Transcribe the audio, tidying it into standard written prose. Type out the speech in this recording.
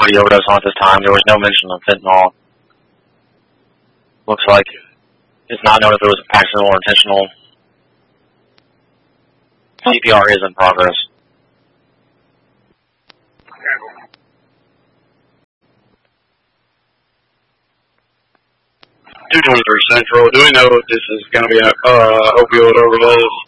nobody overdosed on at this time. There was no mention of fentanyl. Looks like it's not known if it was accidental or intentional. CPR is in progress. 223 Central. Do we know if this is going to be an opioid overdose?